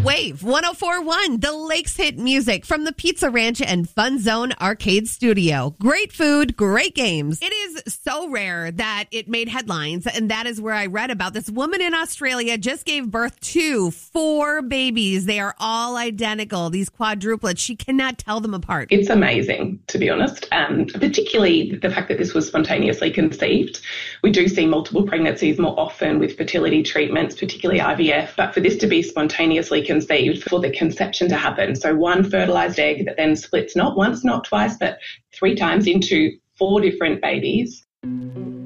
Wave 104.1, the Lakes hit music from the Pizza Ranch and Fun Zone Arcade Studio. Great food, great games. It is so rare that it made headlines, and that is where I read about this woman in Australia just gave birth to 4 babies. They are all identical, these quadruplets. She cannot tell them apart. It's amazing, to be honest, particularly the fact that this was spontaneously conceived. We do see multiple pregnancies more often with fertility treatments, particularly IVF, but for this to be spontaneously conceived, for the conception to happen. So one fertilized egg that then splits not once, not twice, but 3 times into 4 different babies.